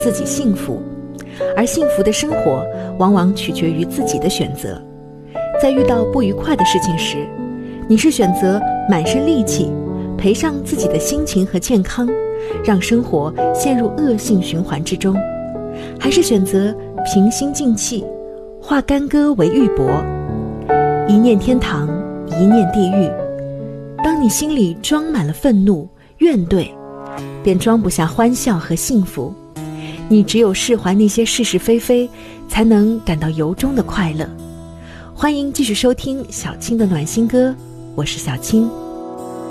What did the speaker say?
自己幸福，而幸福的生活往往取决于自己的选择。在遇到不愉快的事情时，你是选择满身戾气赔上自己的心情和健康，让生活陷入恶性循环之中，还是选择平心静气，化干戈为玉帛，一念天堂，一念地狱。当你心里装满了愤怒、怨怼，便装不下欢笑和幸福。你只有释怀那些是是非非，才能感到由衷的快乐。欢迎继续收听小青的暖心歌，我是小青。